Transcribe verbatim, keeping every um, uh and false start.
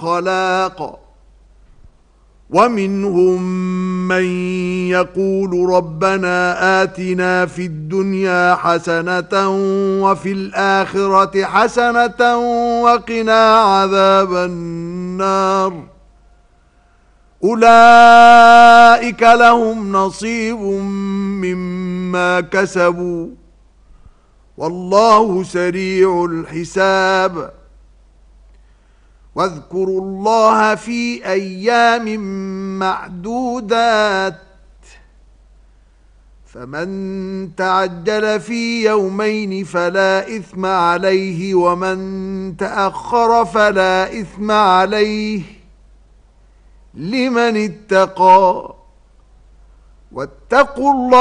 خلاق ومنهم من يقول ربنا آتنا في الدنيا حسنة وفي الآخرة حسنة وقنا عذاب النار أولئك لهم نصيب مما كسبوا والله سريع الحساب واذكروا الله في أيام معدودات فمن تعجل في يومين فلا إثم عليه ومن تأخر فلا إثم عليه لمن اتقى واتقوا الله